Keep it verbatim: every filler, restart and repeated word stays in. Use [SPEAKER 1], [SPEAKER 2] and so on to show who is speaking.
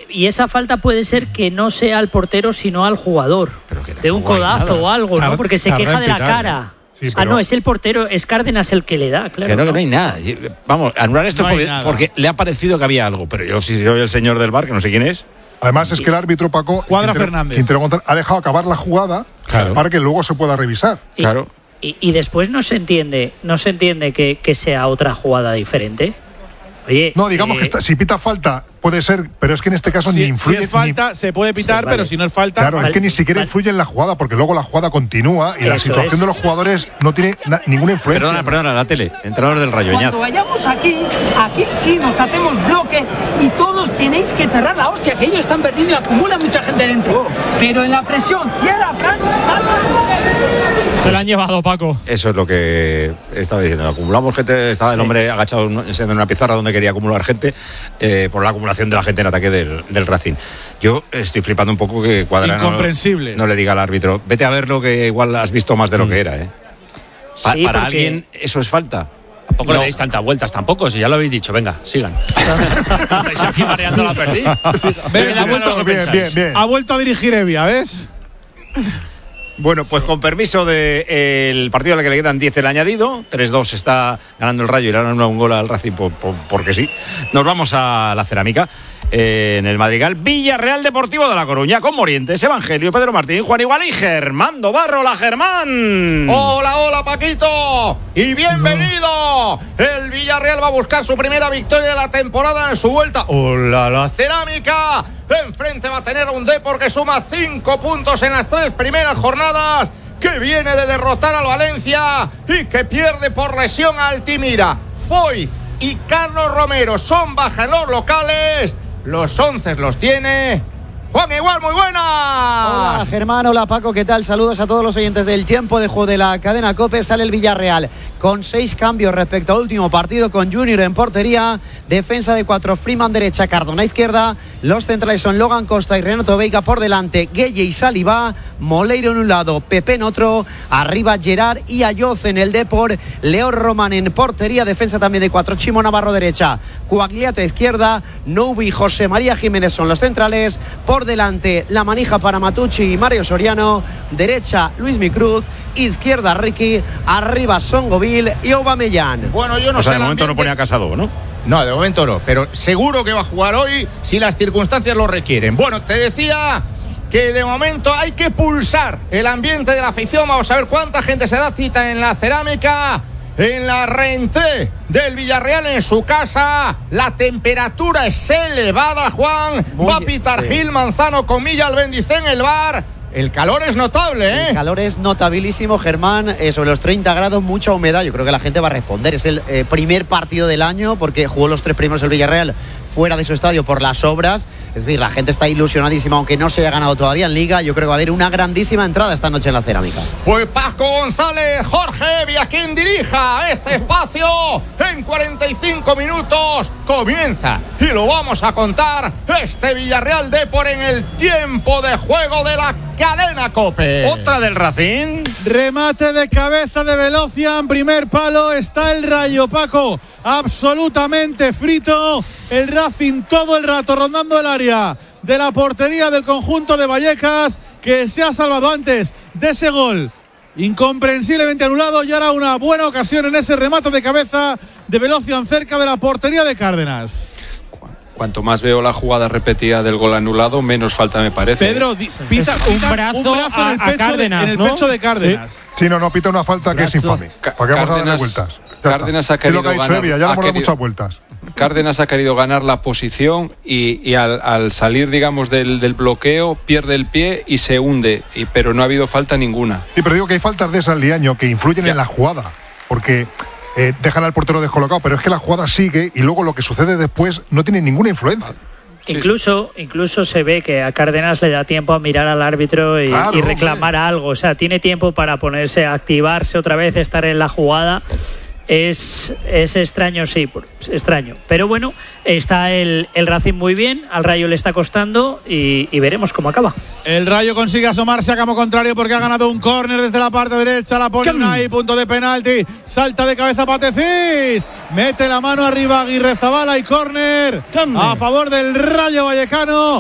[SPEAKER 1] y esa falta puede ser que no sea al portero, sino al jugador. De un codazo o algo, ¿no? Porque se queja de la cara. Sí, pero... Ah, no, es el portero, es Cárdenas el que le da, claro.
[SPEAKER 2] Que no,
[SPEAKER 1] ¿no?
[SPEAKER 2] que no hay nada. Vamos, anular esto
[SPEAKER 3] no
[SPEAKER 2] porque, porque le ha parecido que había algo. Pero yo, si soy el señor del bar, que no sé quién es.
[SPEAKER 4] Además, es que el árbitro, Paco,
[SPEAKER 3] Cuadra
[SPEAKER 4] Quintero,
[SPEAKER 3] Fernández,
[SPEAKER 4] Quintero González, ha dejado acabar la jugada, claro, para que luego se pueda revisar.
[SPEAKER 1] Y,
[SPEAKER 2] claro.
[SPEAKER 1] Y, y después no se entiende, no se entiende que, que sea otra jugada diferente. Oye,
[SPEAKER 4] no, digamos
[SPEAKER 1] eh,
[SPEAKER 4] que está, si pita falta puede ser, pero es que en este caso
[SPEAKER 3] si,
[SPEAKER 4] ni influye.
[SPEAKER 3] Si es falta,
[SPEAKER 4] ni,
[SPEAKER 3] se puede pitar, sí, vale, pero si no es falta.
[SPEAKER 4] Claro,
[SPEAKER 3] vale,
[SPEAKER 4] es que ni siquiera
[SPEAKER 1] vale.
[SPEAKER 4] influye en la jugada, porque luego la jugada continúa y
[SPEAKER 1] Eso
[SPEAKER 4] la situación
[SPEAKER 1] es.
[SPEAKER 4] de los jugadores no tiene na, ninguna influencia.
[SPEAKER 2] Perdona, perdona, la tele, entrenador del Rayo.
[SPEAKER 5] Cuando vayamos aquí, aquí sí nos hacemos bloque y todos tenéis que cerrar la hostia, que ellos están perdiendo y acumula mucha gente dentro. Pero en la presión, cierra, Fran, salva.
[SPEAKER 6] Se la han llevado, Paco.
[SPEAKER 2] Eso es lo que estaba diciendo. Acumulamos gente, estaba el hombre agachado en una pizarra donde quería acumular gente eh, por la acumulación de la gente en ataque del, del Racing. Yo estoy flipando un poco que Cuadra
[SPEAKER 3] Incomprensible.
[SPEAKER 2] No, no le diga al árbitro, vete a verlo que igual has visto más de lo mm. que era. ¿eh? Pa,
[SPEAKER 1] sí,
[SPEAKER 2] para
[SPEAKER 1] porque...
[SPEAKER 2] alguien eso es falta.
[SPEAKER 6] Tampoco
[SPEAKER 2] no.
[SPEAKER 6] le deis tantas vueltas, tampoco, si ya lo habéis dicho. Venga, sigan. Estáis aquí mareando la perdiz.
[SPEAKER 3] Sí. Venga, ha, vuelto,
[SPEAKER 4] bien, bien, bien.
[SPEAKER 3] ha vuelto a dirigir Evia, ¿ves?
[SPEAKER 2] Bueno, pues con permiso del de partido al que le quedan diez el añadido, tres dos está ganando el Rayo y le dan un gol al Racing por, por, porque sí. Nos vamos a la cerámica. Eh, en el Madrigal, Villarreal Deportivo de La Coruña, con Morientes, Evangelio, Pedro Martín, Juan Igual y Germán Dobarro. ¡Hola, Germán!
[SPEAKER 7] ¡Hola, hola, Paquito! ¡Y bienvenido! El Villarreal va a buscar su primera victoria de la temporada en su vuelta. ¡Hola, la cerámica! Enfrente va a tener un Depor que suma cinco puntos en las tres primeras jornadas, que viene de derrotar al Valencia y que pierde por lesión a Altimira. Foyt y Carlos Romero son bajas en los locales. Los once los tiene Juan Igual, muy buena.
[SPEAKER 8] Hola Germán, hola Paco, ¿qué tal? Saludos a todos los oyentes del tiempo de juego de la cadena COPE. Sale el Villarreal con seis cambios respecto al último partido, con Junior en portería, defensa de cuatro, Freeman derecha, Cardona izquierda, los centrales son Logan Costa y Renato Veiga por delante, Gueye y Saliba, Moleiro en un lado, Pepe en otro, arriba Gerard y Ayoz en el Depor, Leo Román en portería, defensa también de cuatro, Chimo Navarro derecha, Coagliata izquierda, Noubi y José María Jiménez son los centrales, por delante la manija para Matucci y Mario Soriano, derecha Luismi Cruz, izquierda Ricky, arriba Songovil y Aubameyang.
[SPEAKER 7] Bueno, yo no
[SPEAKER 2] o sea,
[SPEAKER 7] sé.
[SPEAKER 2] de momento no ponía Casado, ¿no?
[SPEAKER 7] No, de momento no, pero seguro que va a jugar hoy si las circunstancias lo requieren. Bueno, te decía que de momento hay que pulsar el ambiente de la afición. Vamos a ver cuánta gente se da cita en la cerámica, en la Renté del Villarreal en su casa. La temperatura es elevada, Juan. Muy va a pitar sí. Gil Manzano con Milla Albéniz en el bar. El calor es notable, ¿eh?
[SPEAKER 8] El calor es notabilísimo, Germán, eh, sobre los treinta grados, mucha humedad. Yo creo que la gente va a responder. Es el eh, primer partido del año porque jugó los tres primeros el Villarreal fuera de su estadio por las obras. Es decir, la gente está ilusionadísima, aunque no se haya ganado todavía en Liga. Yo creo que va a haber una grandísima entrada esta noche en la cerámica.
[SPEAKER 7] Pues Paco González, Jorge Evia, quien dirija este espacio en cuarenta y cinco minutos. Comienza y lo vamos a contar este Villarreal Depor en el tiempo de juego de la cadena COPE.
[SPEAKER 2] Otra del Racing.
[SPEAKER 3] Remate de cabeza de Velocian, primer palo, está el Rayo, Paco, absolutamente frito. El Racing todo el rato rondando el área de la portería del conjunto de Vallecas, que se ha salvado antes de ese gol incomprensiblemente anulado, y ahora una buena ocasión en ese remate de cabeza de Velocian cerca de la portería de Cárdenas.
[SPEAKER 9] Cuanto más veo la jugada repetida del gol anulado, menos falta me parece.
[SPEAKER 3] Pedro, di, pita,
[SPEAKER 6] un
[SPEAKER 3] pita
[SPEAKER 6] brazo,
[SPEAKER 3] un brazo
[SPEAKER 6] a,
[SPEAKER 3] en el pecho,
[SPEAKER 6] Cárdenas,
[SPEAKER 3] de, en el
[SPEAKER 6] ¿no?
[SPEAKER 3] pecho de Cárdenas.
[SPEAKER 4] Sí, sí no, no, pita una falta que brazo. Es infame.
[SPEAKER 9] Ca-
[SPEAKER 4] ¿Para qué vamos a darle
[SPEAKER 9] Cárdenas,
[SPEAKER 4] vueltas? Ya
[SPEAKER 9] Cárdenas
[SPEAKER 4] está.
[SPEAKER 9] ha querido
[SPEAKER 4] sí, lo que ha dicho
[SPEAKER 9] ganar,
[SPEAKER 4] Evia, ya le hemos dado
[SPEAKER 9] querido,
[SPEAKER 4] muchas vueltas.
[SPEAKER 9] Cárdenas ha querido ganar la posición y, y al, al salir, digamos, del, del bloqueo, pierde el pie y se hunde, y, pero no ha habido falta ninguna.
[SPEAKER 4] Sí, pero digo que hay faltas de esas, Liaño, que influyen ya en la jugada, porque eh, dejan al portero descolocado, pero es que la jugada sigue y luego lo que sucede después no tiene ninguna influencia.
[SPEAKER 1] Sí. Incluso, incluso se ve que a Cárdenas le da tiempo a mirar al árbitro y,
[SPEAKER 4] claro,
[SPEAKER 1] y reclamar hombre. algo. O sea, tiene tiempo para ponerse, activarse otra vez, estar en la jugada. Es, es extraño, sí, extraño. Pero bueno, está el, el Racing muy bien, al Rayo le está costando y, y veremos cómo acaba.
[SPEAKER 3] El Rayo consigue asomarse a campo contrario porque ha ganado un córner desde la parte derecha, la pone Unai, punto de penalti, salta de cabeza Patecís, mete la mano arriba Aguirre Zabala y córner a favor del Rayo Vallecano.